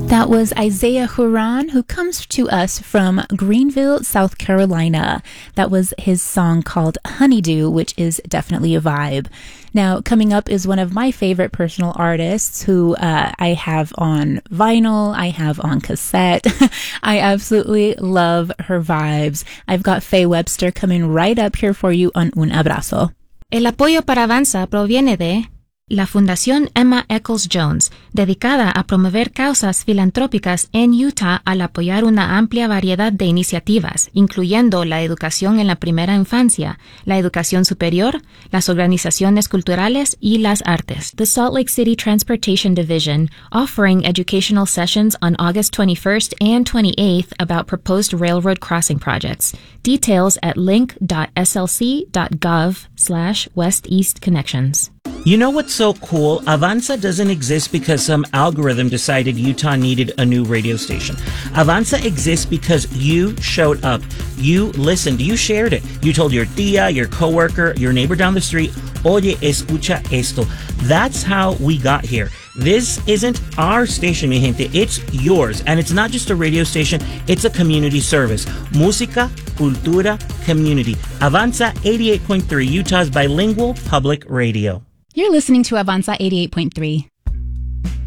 That was Isaiah Huron, who comes to us from Greenville, South Carolina. That was his song called Honeydew, which is definitely a vibe. Now, coming up is one of my favorite personal artists who I have on vinyl, I have on cassette. I absolutely love her vibes. I've got Faye Webster coming right up here for you on Un Abrazo. El apoyo para Avanza proviene de la Fundación Emma Eccles Jones, dedicada a promover causas filantrópicas en Utah al apoyar una amplia variedad de iniciativas, incluyendo la educación en la primera infancia, la educación superior, las organizaciones culturales y las artes. The Salt Lake City Transportation Division, offering educational sessions on August 21st and 28th about proposed railroad crossing projects. Details at link.slc.gov/westeastconnections. You know what's so cool? Avanza doesn't exist because some algorithm decided Utah needed a new radio station. Avanza exists because you showed up. You listened. You shared it. You told your tia, your coworker, your neighbor down the street, Oye, escucha esto. That's how we got here. This isn't our station, mi gente. It's yours. And it's not just a radio station. It's a community service. Música, cultura, community. Avanza 88.3, Utah's bilingual public radio. You're listening to Avanza 88.3.